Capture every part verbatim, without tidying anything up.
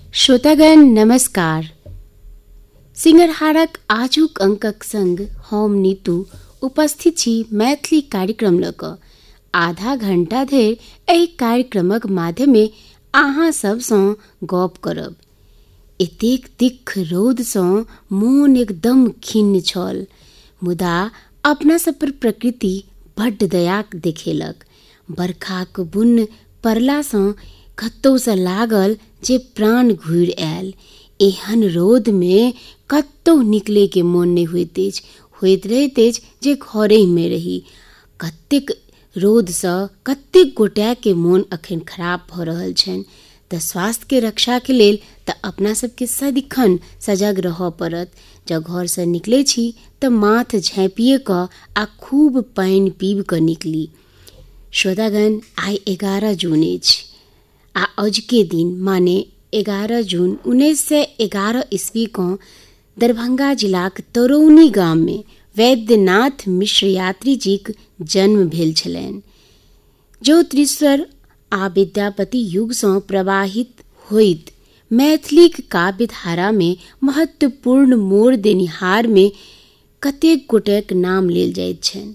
श्रोतागण नमस्कार। सिंगरहारक आजुक अंकक संग हम नीतू उपस्थित छी मैथिली कार्यक्रम लऽ कऽ। आधा घंटा धरि एहि कार्यक्रमक माध्यमे अहाँ सबसँ गप करब। एतेक तीक्ष्ण रौदसँ मोन एकदम खिन्न छल, मुदा अपना सब पर प्रकृति बड्ड दया देखेलक। बरखाक बुन्न पड़लासँ कतौसँ लागल जे प्राण घुरि आयल। एहन रौद में कतौ निकले के मोन नहीं होइत अछि, होइत रहैत अछि जे घरे में रही। कतेक रौदसँ कतेक गोटा के मोन अखन खराब भऽ रहल छनि, तऽ स्वास्थ्य के रक्षा के लेल तऽ अपना सबके सदिखन सजग रहऽ पड़त। जब घर से निकले छी तऽ माथ झाँपिए कऽ आ खूब पानि पीब कऽ निकली। श्रोतागण, आइ एगारह जून अछि आ अजुके दिन माने एगारह जून उन्नैस सए एगारह ईस्वी को दरभंगा जिलाक तरौनी गाम में वैद्यनाथ मिश्र यात्री जीक जन्म भेल छलनि। ज्योतिषवर आ विद्यापति युगसँ प्रवाहित होइत मैथिलीक काव्य धारा में महत्वपूर्ण मोड़ देनिहार में कतेक गोटेक नाम लेल जाइत छनि,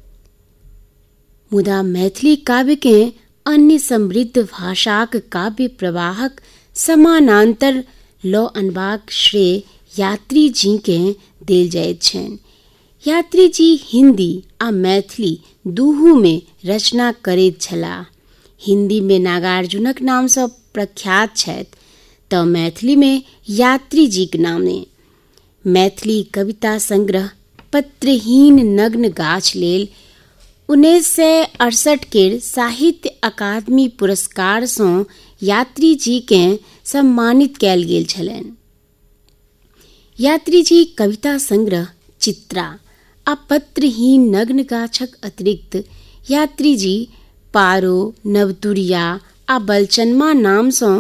मुदा मैथिली काव्य के अन्य समृद्ध भाषाक काव्य प्रवाहक समानांतर लऽ अनबाक श्रेय यात्री जी के देल जाइत छनि। यात्री जी हिंदी आ मैथिली दुहू में रचना करैत छलाह। हिंदी में नागार्जुनक नामसँ प्रख्यात छथि तऽ मैथिली में यात्री जीक नामे। मैथिली कविता संग्रह पत्रहीन नग्न गाछ लेल उन्नैस सए अड़सठ के साहित्य अकादमी पुरस्कारसँ यात्री जी के सम्मानित कयल गेल छलनि। यात्री जी कविता संग्रह चित्रा आ पत्रहीन नग्न गाछक अतिरिक्त यात्री जी पारो, नवतुरिया आ बलचनमा नामसँ